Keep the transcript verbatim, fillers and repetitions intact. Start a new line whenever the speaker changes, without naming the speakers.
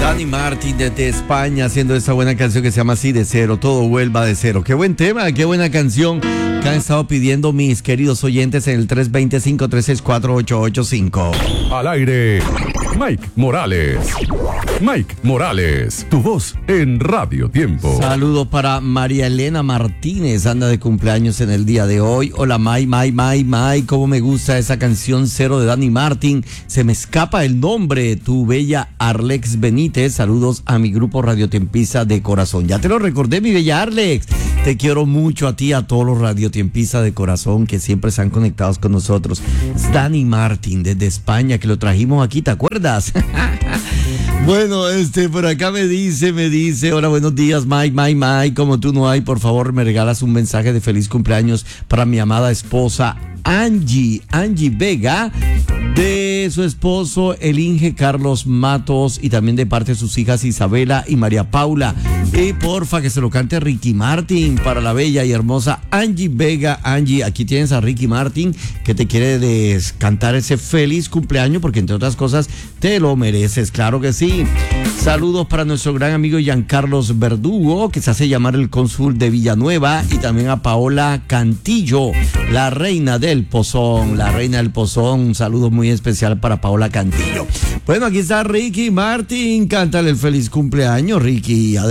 Dani Martín desde España haciendo esa buena canción que se llama así, de cero, todo vuelva de cero. Qué buen tema, qué buena canción que han estado pidiendo mis queridos oyentes en el tres dos cero, cinco tres seis, cuatro ocho ocho cinco.
Al aire, Mike Morales. Mike Morales, tu voz en Radio Tiempo.
Saludos para María Elena Martínez, anda de cumpleaños en el día de hoy. Hola, Mai, Mai, Mai, Mai, cómo me gusta esa canción Cero de Dani Martín. Se me escapa el nombre, tu bella Arlex Benítez. Saludos a mi grupo radiotiempista de corazón. Ya te lo recordé, mi bella Arlex. Te quiero mucho a ti, a todos los radiotiempistas de corazón que siempre están conectados con nosotros. Es Dani Martín desde España, que lo trajimos aquí, ¿te acuerdas? Bueno, este, por acá me dice, me dice, hola, buenos días, Mike, Mike, Mike, como tú no hay, por favor, me regalas un mensaje de feliz cumpleaños para mi amada esposa, Angie, Angie Vega, de su esposo, el Inge Carlos Matos, y también de parte de sus hijas Isabela y María Paula. Y porfa, que se lo cante Ricky Martin para la bella y hermosa Angie Vega. Angie, aquí tienes a Ricky Martin, que te quiere des- cantar ese feliz cumpleaños, porque entre otras cosas, te lo mereces, claro que sí. Saludos para nuestro gran amigo Giancarlos Verdugo, que se hace llamar el cónsul de Villanueva, y también a Paola Cantillo, la reina del Pozón, la reina del Pozón. Un saludo muy especial para Paola Cantillo. Bueno, aquí está Ricky Martin, cántale el feliz cumpleaños, Ricky.